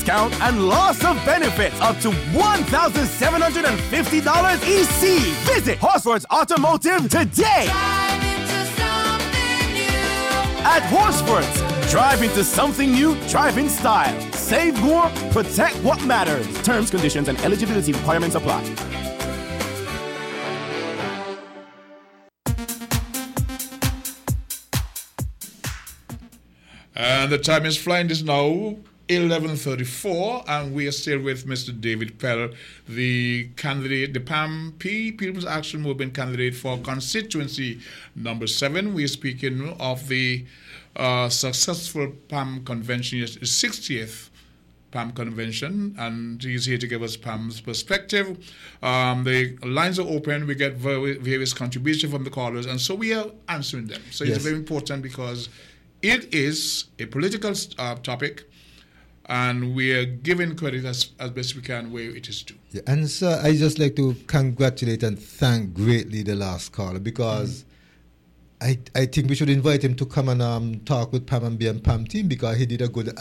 discount and loss of benefits up to $1,750 EC. Visit Horsewords Automotive today. Drive into something new. At Horsewords, drive into something new, drive in style. Save more, protect what matters. Terms, conditions, and eligibility requirements apply. And the time is flying. This now 11:34, and we are still with Mr. David Pell, the candidate, the PAMP, People's Action Movement candidate for constituency number 7. We are speaking of the successful PAM convention, the 60th PAM convention, and he's here to give us PAM's perspective. The lines are open. We get various contributions from the callers, and so we are answering them. So it's very important because it is a political topic, and we are giving credit as best we can where it is due. Yeah, and sir, I just like to congratulate and thank greatly the last caller, because I think we should invite him to come and talk with Pam and B and PAM team, because he did a good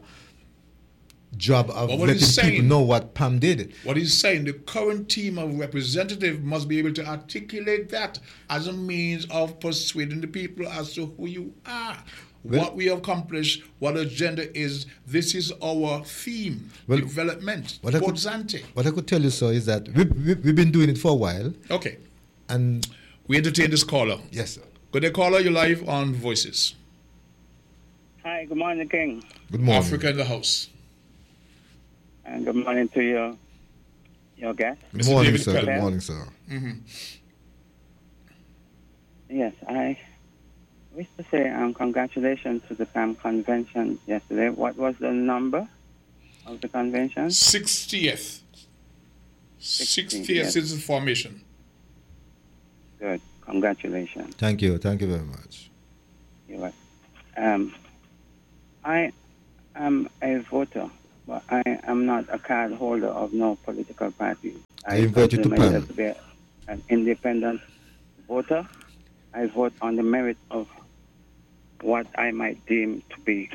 job of letting people know what PAM did. What he's saying, the current team of representatives must be able to articulate that as a means of persuading the people as to who you are. What we accomplished, what agenda is. This is our theme, development, Porzante. What I could tell you, sir, is that we've been doing it for a while. Okay. And we entertain this caller. Yes, sir. Good day, caller. You're live on Voices. Hi, good morning, King. Good morning. Africa in the house. And good morning to your guest. Good morning, sir. Good morning, sir. Mm-hmm. Yes, I wish to say congratulations to the PAM convention yesterday. What was the number of the convention? 60th. 60th yes. Since its formation. Good. Congratulations. Thank you. Thank you very much. You're welcome. I am a voter, but I am not a card holder of no political party. I invite you to PAM. To be an independent voter. I vote on the merit of what I might deem to be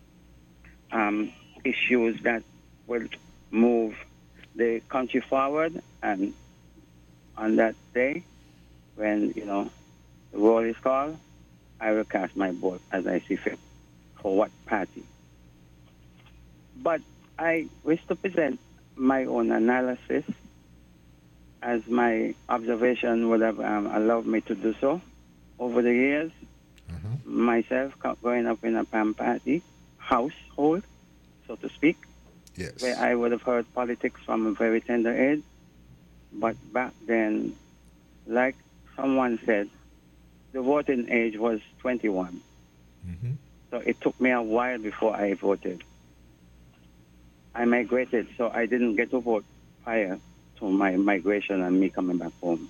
issues that will move the country forward. And on that day, when, the roll is called, I will cast my vote as I see fit for what party. But I wish to present my own analysis as my observation would have allowed me to do so. Over the years, myself growing up in a PAM party household, so to speak, where I would have heard politics from a very tender age. But back then, like someone said, the voting age was 21. So it took me a while before I voted. I migrated, so I didn't get to vote prior to my migration and me coming back home.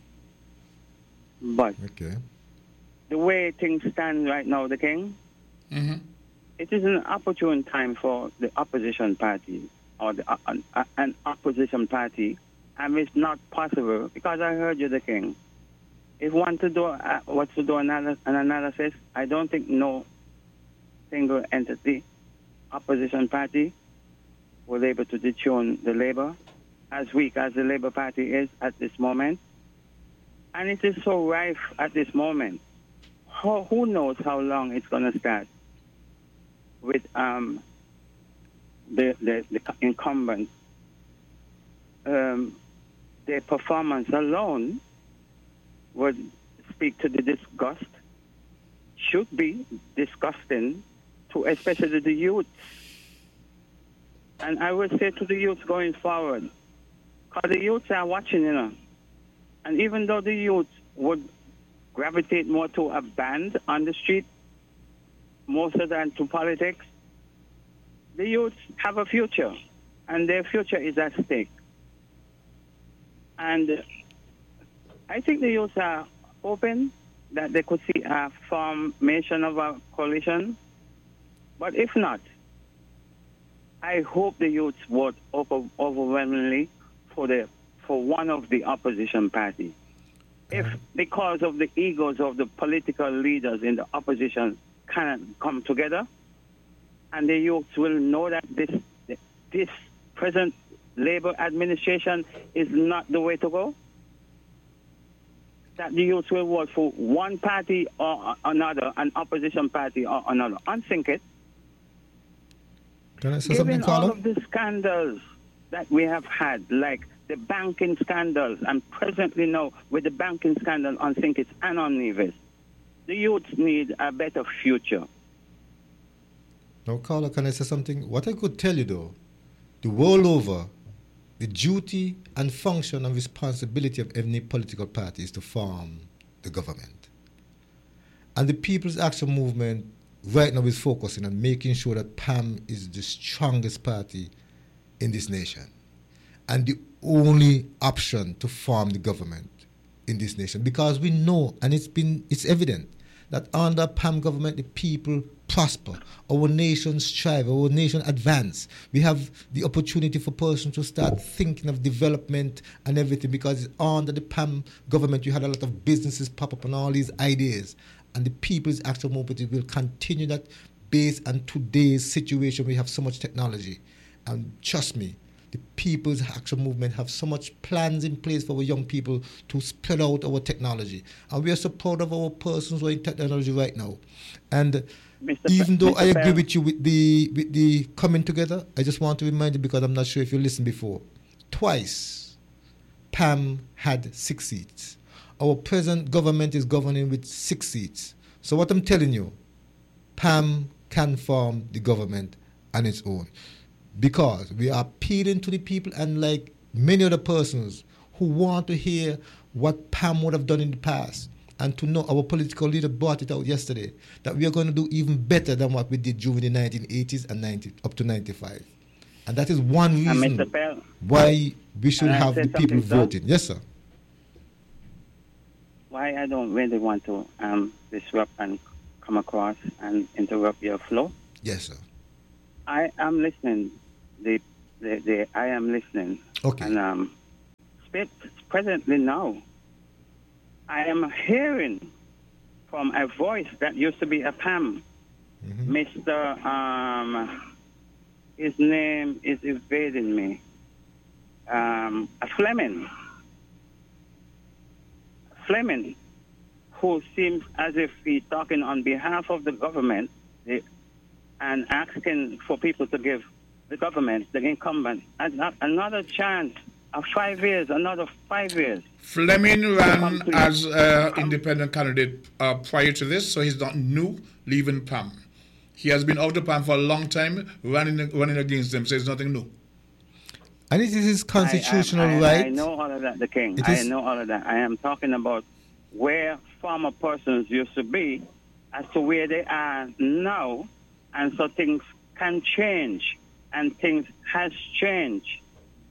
But the way things stand right now, the King, it is an opportune time for the opposition party or an opposition party, and it's not possible, because I heard you, the King. If one to do what's to do an analysis, I don't think no single entity, opposition party, was able to dethrone the Labour, as weak as the Labour Party is at this moment. And it is so rife at this moment. Who knows how long it's going to start with the incumbents. Their performance alone would speak to the disgust, should be disgusting to especially the youth. And I would say to the youth going forward, because the youths are watching, and even though the youth would gravitate more to a band on the street, more so than to politics, the youths have a future, and their future is at stake. And I think the youths are open that they could see a formation of a coalition. But if not, I hope the youths vote overwhelmingly for one of the opposition parties. If, because of the egos of the political leaders in the opposition cannot come together, and the youths will know that present Labour administration is not the way to go? That the youth will vote for one party or another, an opposition party or another. Unthink it. Can I say something, Given all Carlo? of the scandals that we have had, like the banking scandals, and presently now with the banking scandal on Thinkit and on Nevis, the youth need a better future. Now, Carlo, can I say something? What I could tell you, though, the world over, the duty and function and responsibility of any political party is to form the government. And the People's Action Movement right now is focusing on making sure that PAM is the strongest party in this nation and the only option to form the government in this nation, because we know, and it's evident, that under PAM government the people prosper, our nation strive, our nation advance. We have the opportunity for persons to start thinking of development and everything, because under the PAM government you had a lot of businesses pop up and all these ideas, and the People's Action Movement will continue that based on today's situation. We have so much technology, and trust me, the People's Action Movement have so much plans in place for our young people to spread out our technology. And we are so proud of our persons who are in technology right now. And even though I agree with you with the coming together, I just want to remind you, because I'm not sure if you listened before, twice PAM had 6 seats. Our present government is governing with 6 seats. So what I'm telling you, PAM can form the government on its own, because we are appealing to the people, and like many other persons who want to hear what PAM would have done in the past, and to know our political leader brought it out yesterday, that we are going to do even better than what we did during the 1980s and up to 95. And that is one reason Mr. Bell, why we should can I have say the people something, sir? voting. Yes, sir. why I don't really want to disrupt and come across and interrupt your flow. Yes, sir. I am listening. I am listening. Okay. And presently now, I am hearing from a voice that used to be a PAM, Mr. His name is evading me. A Fleming, who seems as if he's talking on behalf of the government and asking for people to give the government, the incumbent, another chance of 5 years, another 5 years. Fleming ran as independent candidate prior to this, so he's not new, leaving PAM. He has been out of PAM for a long time, running against them, so it's nothing new. And it is his constitutional right. I know all of that, the King. I know all of that. I am talking about where former persons used to be as to where they are now, and so things can change, and things has changed.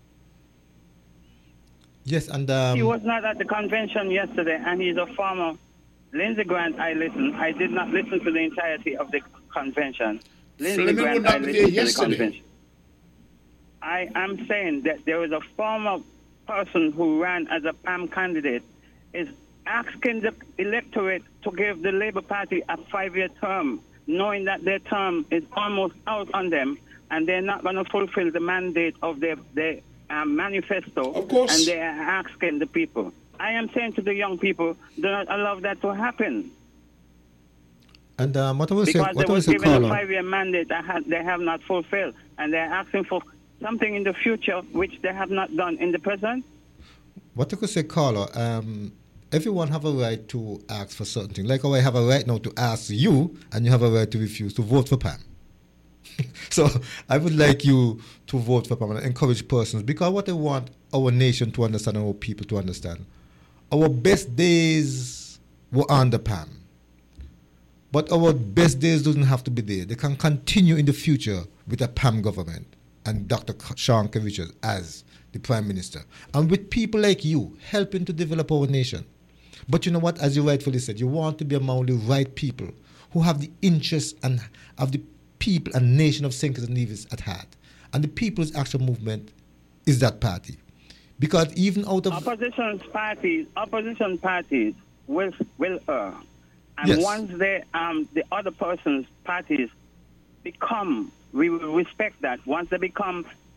Yes, and he was not at the convention yesterday, and he's a former. Lindsey Grant, I listened. I did not listen to the entirety of the convention. Lindsey Grant, I listened to the convention. I am saying that there was a former person who ran as a PAM candidate is asking the electorate to give the Labour Party a 5-year term, knowing that their term is almost out on them, and they're not going to fulfill the mandate of their manifesto. Of course. And they are asking the people. I am saying to the young people, do not allow that to happen. And what I will say, because what they I will was say, given a Carlo, 5-year mandate that they have not fulfilled, and they're asking for something in the future which they have not done in the present. What I could say, Carlo, everyone have a right to ask for something. Like how I have a right now to ask you, and you have a right to refuse to vote for PAM. So I would like you to vote for PAM and encourage persons, because what I want our nation to understand and our people to understand, our best days were under PAM. But our best days doesn't have to be there. They can continue in the future with a PAM government and Dr. Sean K. Richards as the Prime Minister. And with people like you helping to develop our nation. But you know what, as you rightfully said, you want to be among the right people who have the interests and of the people and nation of St. Kitts and Nevis at heart. And the People's Action Movement is that party. Because even out of... Opposition parties will err. And Yes. once they, the other person's parties become, we will respect that. Once they become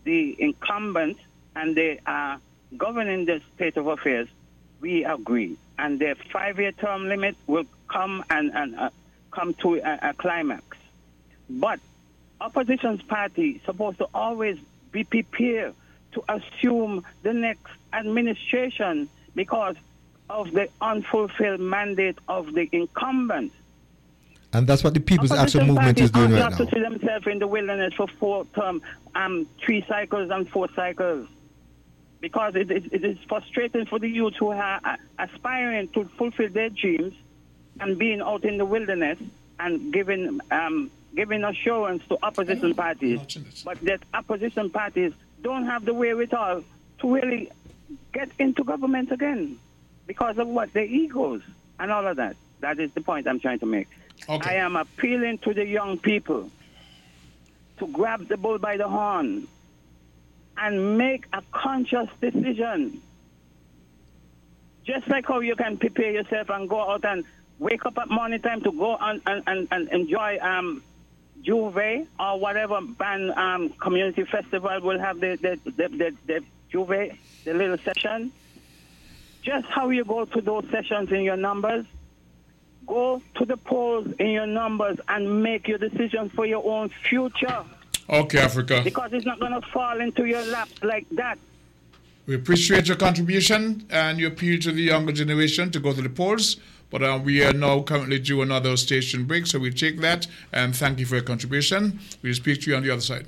the incumbent and they are governing the state of affairs, we agree. And the 5-year term limit will come and come to a climax. But opposition party supposed to always be prepared to assume the next administration because of the unfulfilled mandate of the incumbent. And that's what the People's Action Movement is doing right now. To see themselves in the wilderness for 4 term, 3 cycles and 4 cycles. Because it is frustrating for the youth who are aspiring to fulfill their dreams and being out in the wilderness and giving assurance to opposition parties. But that opposition parties don't have the wherewithal to really get into government again because of what? Their egos and all of that. That is the point I'm trying to make. Okay. I am appealing to the young people to grab the bull by the horn and make a conscious decision. Just like how you can prepare yourself and go out and wake up at morning time to go and enjoy Juve or whatever band community festival will have the Juve, the little session. Just how you go to those sessions in your numbers, go to the polls in your numbers and make your decisions for your own future. Okay, Africa. Because it's not going to fall into your lap like that. We appreciate your contribution and your appeal to the younger generation to go to the polls. But we are now currently due another station break, so we'll take that. And thank you for your contribution. We'll speak to you on the other side.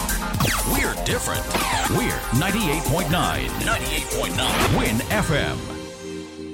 We're different. We're 98.9. 98.9. Win FM.